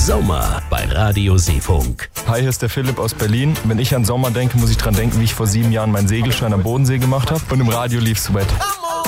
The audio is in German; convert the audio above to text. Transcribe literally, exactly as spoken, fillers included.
Sommer bei Radio Seefunk. Hi, hier ist der Philipp aus Berlin. Wenn ich an Sommer denke, muss ich dran denken, wie ich vor sieben Jahren meinen Segelschein am Bodensee gemacht habe. Und im Radio lief Sweat.